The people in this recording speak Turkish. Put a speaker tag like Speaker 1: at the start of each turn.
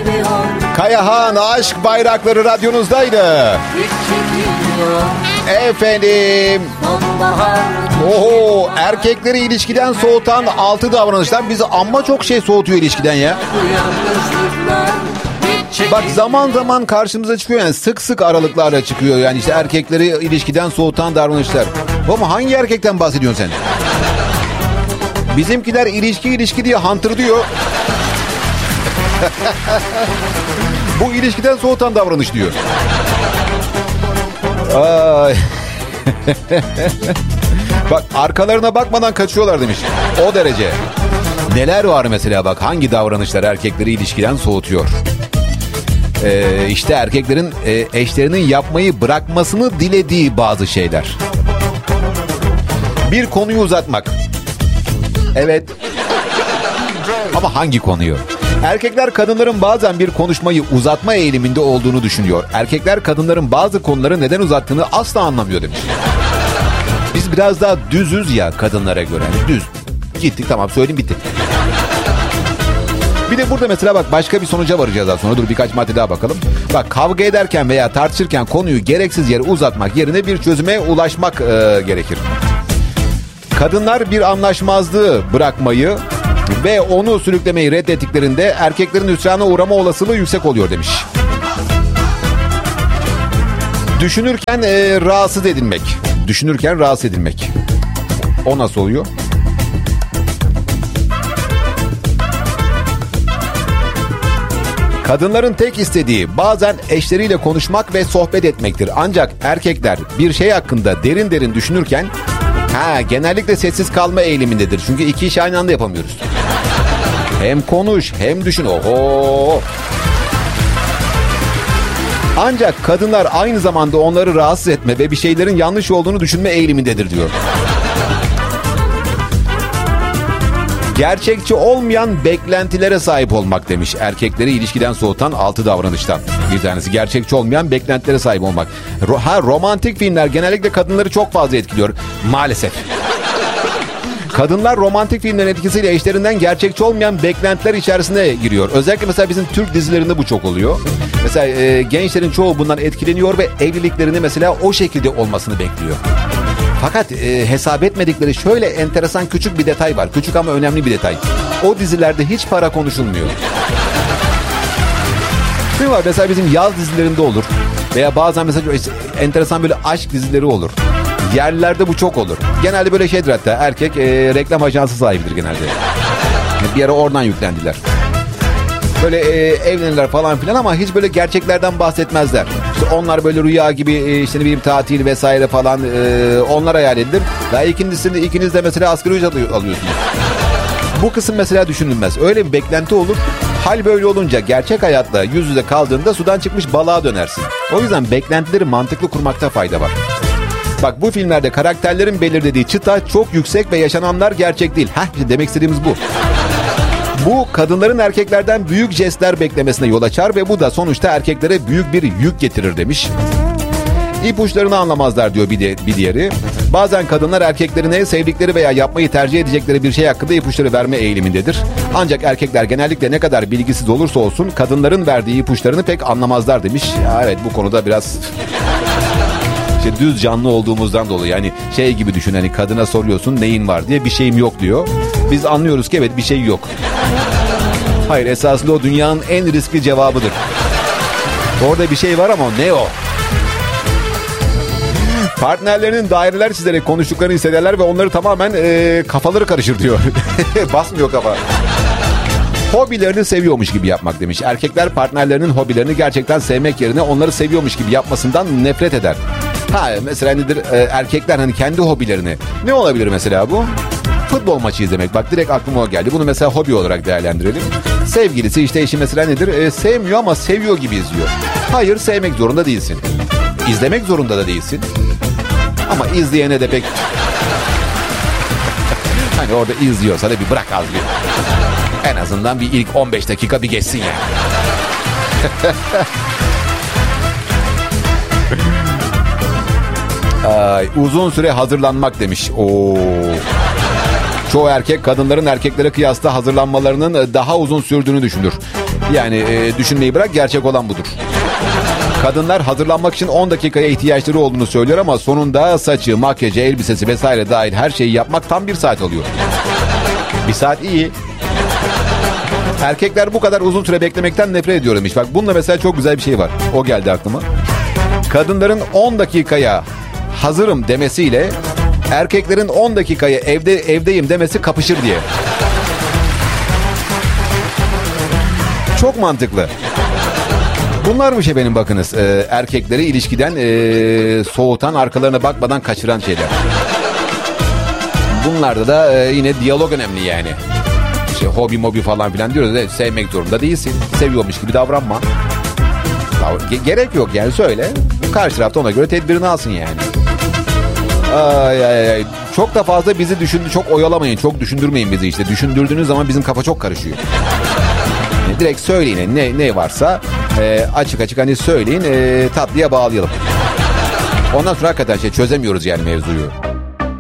Speaker 1: Kayahan Aşk Bayrakları radyonuzdaydı. Efendim. Oho, erkekleri ilişkiden soğutan 6 davranışlar. Bizi amma çok şey soğutuyor ilişkiden ya. Bak zaman zaman karşımıza çıkıyor, yani sık sık aralıklarla çıkıyor. Yani işte erkekleri ilişkiden soğutan davranışlar. Ama hangi erkekten bahsediyorsun sen? Bizimkiler ilişki diye hantır diyor. Bu ilişkiden soğutan davranış diyor. Ay. Bak arkalarına bakmadan kaçıyorlar demiş. O derece. Neler var mesela, bak hangi davranışlar erkekleri ilişkiden soğutuyor. İşte erkeklerin eşlerinin yapmayı bırakmasını dilediği bazı şeyler. Bir konuyu uzatmak. Evet. Ama hangi konuyu? Erkekler kadınların bazen bir konuşmayı uzatma eğiliminde olduğunu düşünüyor. Erkekler kadınların bazı konuları neden uzattığını asla anlamıyor demiş. Biz biraz daha düzüz ya kadınlara göre. Yani düz. Gittik, tamam, söyledim, bitti. Bir de burada mesela bak başka bir sonuca varacağız daha sonra. Dur birkaç madde daha bakalım. Bak kavga ederken veya tartışırken konuyu gereksiz yere uzatmak yerine bir çözüme ulaşmak gerekir. Kadınlar bir anlaşmazlığı bırakmayı ve onu sürüklemeyi reddettiklerinde erkeklerin hüsrana uğrama olasılığı yüksek oluyor demiş. Düşünürken rahatsız edilmek. Düşünürken rahatsız edilmek. O nasıl oluyor? Kadınların tek istediği bazen eşleriyle konuşmak ve sohbet etmektir. Ancak erkekler bir şey hakkında derin derin düşünürken genellikle sessiz kalma eğilimindedir. Çünkü iki işi aynı anda yapamıyoruz. Hem konuş hem düşün. Oho. Ancak kadınlar aynı zamanda onları rahatsız etme ve bir şeylerin yanlış olduğunu düşünme eğilimindedir diyor. Gerçekçi olmayan beklentilere sahip olmak demiş. Erkekleri ilişkiden soğutan 6 davranıştan bir tanesi. Gerçekçi olmayan beklentilere sahip olmak. Romantik filmler genellikle kadınları çok fazla etkiliyor. Maalesef. Kadınlar romantik filmlerin etkisiyle eşlerinden gerçekçi olmayan beklentiler içerisine giriyor. Özellikle mesela bizim Türk dizilerinde bu çok oluyor. Mesela gençlerin çoğu bundan etkileniyor ve evliliklerini mesela o şekilde olmasını bekliyor. Fakat hesap etmedikleri şöyle enteresan küçük bir detay var. Küçük ama önemli bir detay. O dizilerde hiç para konuşulmuyor. Ne var? Mesela bizim yaz dizilerinde olur. Veya bazen mesela enteresan böyle aşk dizileri olur. Yerlilerde bu çok olur. Genelde böyle şeydir hatta. Erkek reklam ajansı sahibidir genelde. Bir ara oradan yüklendiler. Böyle evlenirler falan filan ama hiç böyle gerçeklerden bahsetmezler. İşte onlar böyle rüya gibi işte ne bileyim tatil vesaire falan onlar hayal edilir. Daha ikincisinde ikiniz de mesela asgari ücret alıyorsunuz. Bu kısım mesela düşünülmez. Öyle bir beklenti olur. Hal böyle olunca gerçek hayatla yüz yüze kaldığında sudan çıkmış balığa dönersin. O yüzden beklentileri mantıklı kurmakta fayda var. Bak bu filmlerde karakterlerin belirlediği çıta çok yüksek ve yaşananlar gerçek değil. İşte demek istediğimiz bu. Bu kadınların erkeklerden büyük jestler beklemesine yol açar ve bu da sonuçta erkeklere büyük bir yük getirir demiş. İpuçlarını anlamazlar diyor bir diğeri. Bazen kadınlar erkeklerine sevdikleri veya yapmayı tercih edecekleri bir şey hakkında ipuçları verme eğilimindedir. Ancak erkekler genellikle ne kadar bilgisiz olursa olsun kadınların verdiği ipuçlarını pek anlamazlar demiş. Ya evet, bu konuda biraz işte düz canlı olduğumuzdan dolayı, yani şey gibi düşün, hani kadına soruyorsun neyin var diye, bir şeyim yok diyor. Biz anlıyoruz ki evet bir şey yok. Hayır, esasında o dünyanın en riskli cevabıdır. Orada bir şey var ama ne o? Partnerlerinin daireler çizerek konuştuklarını hissederler ve onları tamamen kafaları karışır diyor. Basmıyor kafa. Hobilerini seviyormuş gibi yapmak demiş. Erkekler partnerlerinin hobilerini gerçekten sevmek yerine onları seviyormuş gibi yapmasından nefret eder. Mesela nedir? Erkekler hani kendi hobilerini. Ne olabilir mesela bu? Futbol maçı izlemek. Bak direkt aklıma o geldi. Bunu mesela hobi olarak değerlendirelim. Sevgilisi işte eşi mesela nedir? Sevmiyor ama seviyor gibi izliyor. Hayır, sevmek zorunda değilsin. İzlemek zorunda da değilsin. Ama izleyene de pek... hani orada izliyorsa da bir bırak az bir. En azından bir ilk 15 dakika bir geçsin yani. Uzun süre hazırlanmak demiş. Çoğu erkek kadınların erkeklere kıyasla hazırlanmalarının daha uzun sürdüğünü düşünür. Yani düşünmeyi bırak, gerçek olan budur. Kadınlar hazırlanmak için 10 dakikaya ihtiyaçları olduğunu söylüyor ama sonunda saçı, makyajı, elbisesi vesaire dahil her şeyi yapmak tam 1 saat alıyor. 1 saat iyi. Erkekler bu kadar uzun süre beklemekten nefret ediyor demiş. Bak bununla mesela çok güzel bir şey var. O geldi aklıma. Kadınların 10 dakikaya hazırım demesiyle erkeklerin 10 dakikaya evdeyim demesi kapışır diye. Çok mantıklı. Bunlarmış efendim bakınız. Erkekleri ilişkiden soğutan, arkalarına bakmadan kaçıran şeyler. Bunlarda da yine diyalog önemli yani. İşte hobi mobi falan filan diyoruz. Sevmek zorunda değilsin. Seviyormuş gibi davranma. Gerek yok yani, söyle. Karşı tarafta ona göre tedbirini alsın yani. Ay. Çok da fazla bizi çok oyalamayın. Çok düşündürmeyin bizi işte. Düşündürdüğünüz zaman bizim kafa çok karışıyor. Direkt söyleyin ne varsa açık hani söyleyin, tatlıya bağlayalım. Ondan sonra hakikaten çözemiyoruz yani mevzuyu.